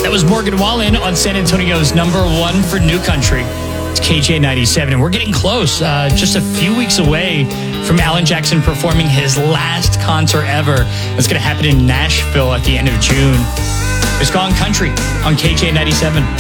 That was Morgan Wallen on San Antonio's number one for New Country. It's KJ 97, and we're getting close. Just a few weeks away from Alan Jackson performing his last concert ever. It's going to happen in Nashville at the end of June. It's Gone Country on KJ 97.